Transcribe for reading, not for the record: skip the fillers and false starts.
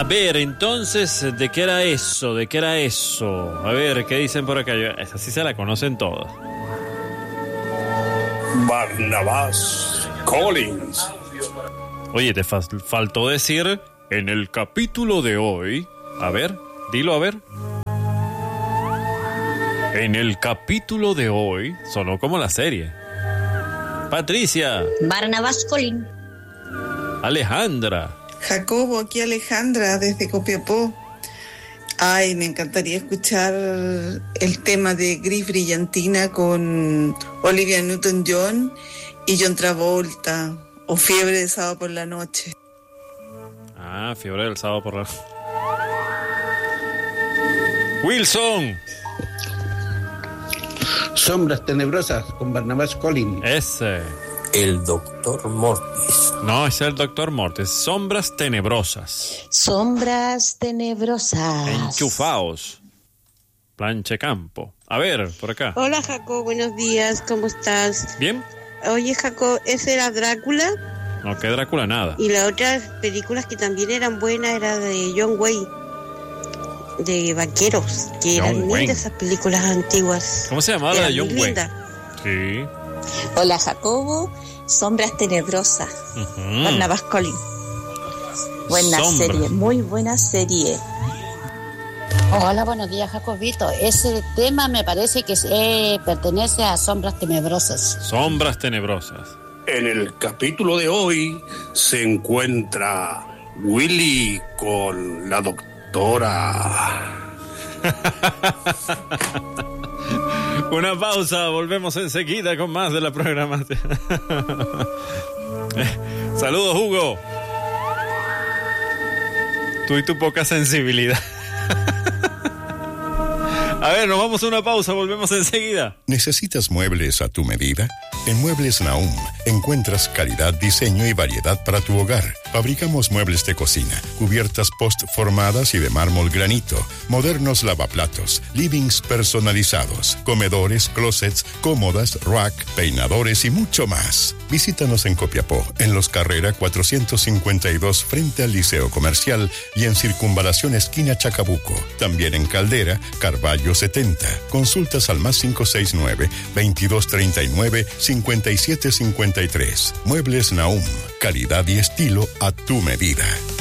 ver, entonces, ¿de qué era eso? ¿De qué era eso? A ver, ¿qué dicen por acá? Esa sí se la conocen todos. Barnabas Collins. Oye, te faltó decir en el capítulo de hoy. A ver, dilo a ver. En el capítulo de hoy sonó como la serie. Patricia. Barnabas Collins. Alejandra. Jacobo, aquí Alejandra desde Copiapó. Ay, me encantaría escuchar el tema de Gris Brillantina con Olivia Newton-John y John Travolta, o Fiebre de sábado por la noche. Ah, Fiebre del sábado por la noche. Wilson. Sombras tenebrosas con Barnabas Collins. Ese. El Doctor Mortis. No, es el Doctor Mortis. Sombras tenebrosas. Sombras tenebrosas. Enchufaos. Planche Campo. A ver, por acá. Hola, Jacob, buenos días, ¿cómo estás? ¿Bien? Oye, Jacob, ¿ese era Drácula? No, que Drácula nada. Y las otras películas que también eran buenas era de John Wayne, de vaqueros, que eran lindas esas películas antiguas. ¿Cómo se llamaba la de John Wayne? Sí. Hola, Jacobo, Sombras tenebrosas. Barnabas Collins. Buena serie, muy buena serie. Hola, buenos días, Jacobito. Ese tema me parece que pertenece a Sombras Tenebrosas. Sombras Tenebrosas. En el capítulo de hoy se encuentra Willy con la doctora. Una pausa, volvemos enseguida con más de la programación. Saludos, Hugo. Tú y tu poca sensibilidad. A ver, nos vamos a una pausa, volvemos enseguida. ¿Necesitas muebles a tu medida? En Muebles Nahum encuentras calidad, diseño y variedad para tu hogar. Fabricamos muebles de cocina, cubiertas post-formadas y de mármol granito, modernos lavaplatos, livings personalizados, comedores, closets, cómodas, rack, peinadores y mucho más. Visítanos en Copiapó, en Los Carrera 452 frente al Liceo Comercial y en Circunvalación esquina Chacabuco. También en Caldera, Carballo 70. Consultas al más 569-2239-5753. Muebles Nahum, calidad y estilo a tu medida.